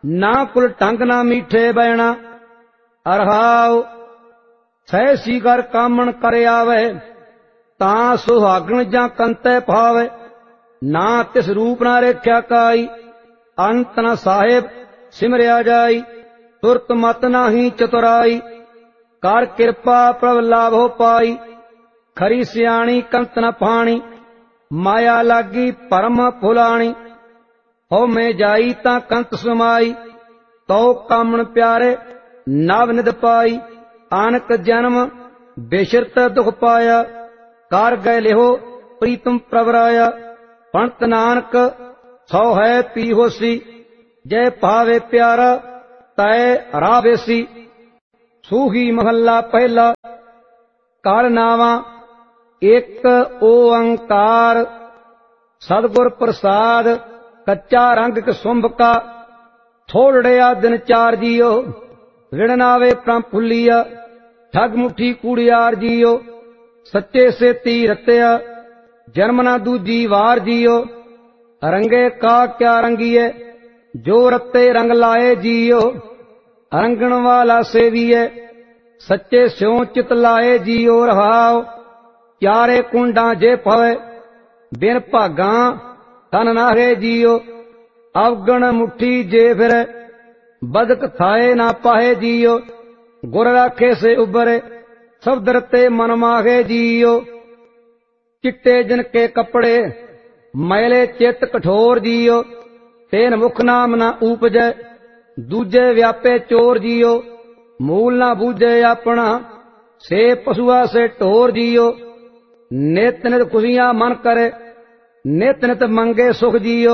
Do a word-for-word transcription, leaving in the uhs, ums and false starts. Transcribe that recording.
ना कुल ढंग ना मीठे बैणा। अरहाओ सहसी कर कामण कर आवे, तां सुहागण जां कंतै भावे। ना तिस रूप ना रेख्या काई, अंत न साहिब सिमरिया जाई। तुरत मत नाही चतुराई, कर कृपा प्रभ लाभो पाई। खरी सियाणी कंत न फाणी, माया लागी परम फुलाणी। हो में जाई तां कंत समाई, तो कामण प्यारे नव निध पाई। आनक जन्म बेशरत दुख पाया, कार गए लिहो प्रीतम प्रवराया। पंत नानक सौ है पी होसी, जय भावे प्यारा तय रावेसी। सूही महला पहला। काल नावा एक ओंकार, सतगुर प्रसाद कच्चा रंग कसुंभ का। थोड़िया दिन चार जियो, ऋण नावे प्रम फुलिया। ठग मुठी कूड़ियार जियो, सच्चे से ती रत्या। जन्म ना दूजी वार जियो, रंगे का क्या रंगिए। जो रत्ते रंग लाए जियो, रंगण वाला सेविए। सच्चे स्यों चित लाए जियो रहाओ, चारे कुंडा जे पवे। बिन भागा तन नारे जियो, अवगण मुठी जे फिर। बदक थाए ना पाहे जियो, गुर राखे से उबरे। शब्द रते मन माहे जियो, चिट्टे जिनके कपड़े। मैले चित कठोर जियो, तेन मुख नाम न उपजै। दूजे व्यापे चोर जियो, मूल ना बूझे अपना। से पशुआ से ढोर जियो, नित नित खुशियां मन करे। नित नित मंगे सुख जियो,